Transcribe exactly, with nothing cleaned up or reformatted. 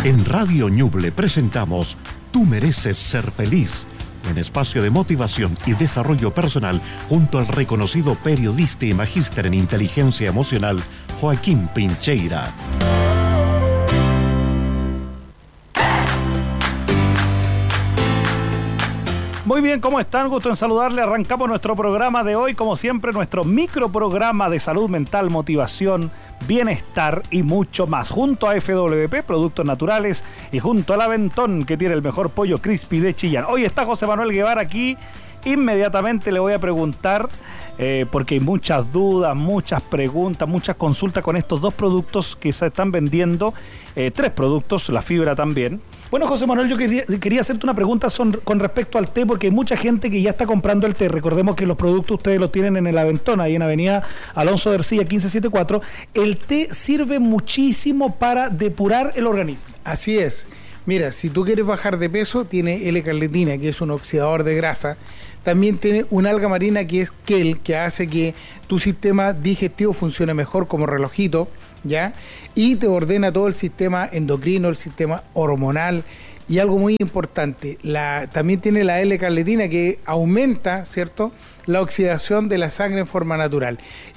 En Radio Ñuble presentamos Tú mereces ser feliz, un espacio de motivación y desarrollo personal junto al reconocido periodista y magíster en inteligencia emocional, Joaquín Pincheira. Muy bien, ¿cómo están? Gusto en saludarle. Arrancamos nuestro programa de hoy, como siempre, nuestro microprograma de salud mental, motivación, bienestar y mucho más. Junto a F W P, Productos Naturales, y junto al Aventón, que tiene el mejor pollo crispy de Chillán. Hoy está José Manuel Guevara aquí. Inmediatamente le voy a preguntar, eh, porque hay muchas dudas, muchas preguntas, muchas consultas con estos dos productos que se están vendiendo. Eh, tres productos, la fibra también. Bueno, José Manuel, yo quería, quería hacerte una pregunta son, con respecto al té, porque hay mucha gente que ya está comprando el té. Recordemos que los productos ustedes los tienen en el Aventón, ahí en Avenida Alonso de Ercilla quince setenta y cuatro. El té sirve muchísimo para depurar el organismo. Así es. Mira, si tú quieres bajar de peso, tiene L-carnitina, que es un oxidador de grasa. También tiene una alga marina que es Kel, que hace que tu sistema digestivo funcione mejor como relojito, ¿ya? Y te ordena todo el sistema endocrino, el sistema hormonal. Y algo muy importante, la, también tiene la L-carnitina que aumenta, ¿cierto?, la oxidación de la sangre en forma natural.